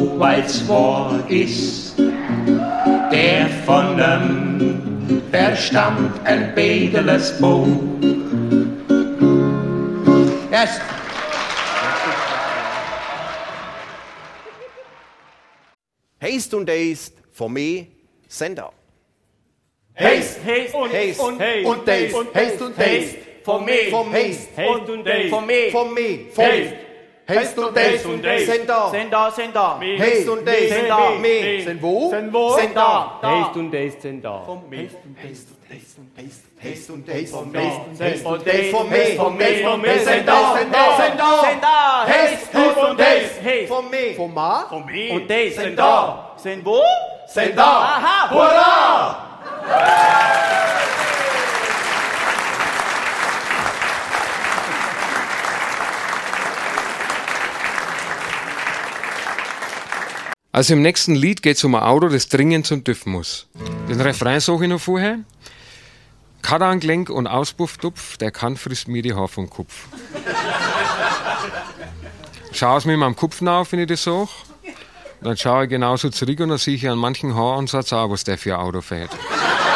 so, weil's wahr ist, der von Verstand ein bedeles Bo. Yes. Heist und Deist, von mir, Sender. Heist, Heist und Deist, Heist und Deist, von mir, Heist und Deist, von mir, Heist. Heist und Deist, Sender, Sender, Heist und Deist, Sender, me, sind wo, Sender, Heist und Deist, Sender, von mir, Heist und Deist, Heist und Deist, von mir, Heist und Deist, von mir, Sender, Sender, Heist und Deist, von mir, von ma, und Deist, Sender, sind wo, Sender, aha, hurra! Also im nächsten Lied geht es um ein Auto, das dringend zum TÜV muss. Den Refrain sage ich noch vorher. Kardangelenk und Auspuffdupf, der kann frisst mir die Haare vom Kopf. Schau es mir in meinem Kopf nach, wenn ich das sage. Dann schaue ich genauso zurück und dann sehe ich an manchen Haaransatz auch, was der für ein Auto fährt.